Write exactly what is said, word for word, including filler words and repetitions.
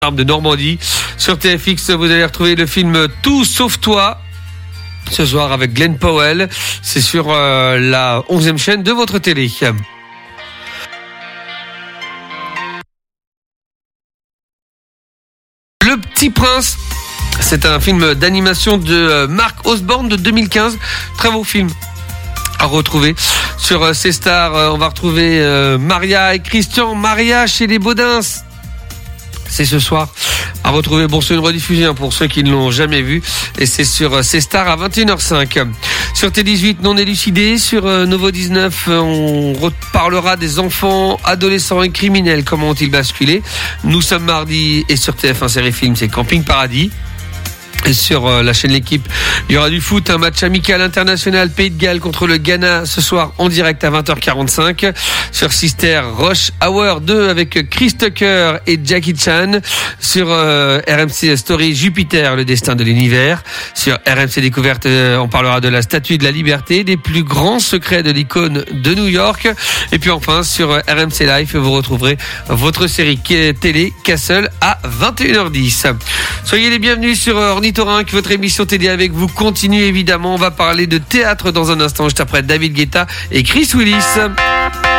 de Normandie. Sur T F X, vous allez retrouver le film Tout sauf toi. Ce soir avec Glenn Powell. C'est sur euh, la onzième chaîne de votre télé. Le Petit Prince. C'est un film d'animation de Mark Osborne de deux mille quinze. Très beau film à retrouver sur euh, ces stars. On va retrouver euh, Maria et Christian. Maria chez les Baudins. C'est ce soir à retrouver. Bon, c'est une rediffusion pour ceux qui ne l'ont jamais vu. Et c'est sur C Star à vingt et une heures cinq. Sur T dix-huit, non élucidé. Sur euh, Novo dix-neuf, on reparlera des enfants, adolescents et criminels. Comment ont-ils basculé? Nous sommes mardi. Et sur T F un Série Film, c'est Camping Paradis. Et sur euh, la chaîne L'équipe, il y aura du foot, un match amical international Pays de Galles contre le Ghana ce soir en direct à vingt heures quarante-cinq. Sur Sister, Rush Hour deux avec Chris Tucker et Jackie Chan. Sur euh, R M C Story, Jupiter, le destin de l'univers. Sur R M C Découverte, euh, on parlera de la Statue de la Liberté, des plus grands secrets de l'icône de New York. Et puis enfin, sur euh, R M C Life, vous retrouverez votre série télé Castle à vingt et une heures dix. Soyez les bienvenus sur euh, Ornithorynque, votre émission T D avec vous continue évidemment. On va parler de théâtre dans un instant, juste après David Guetta et Chris Willis.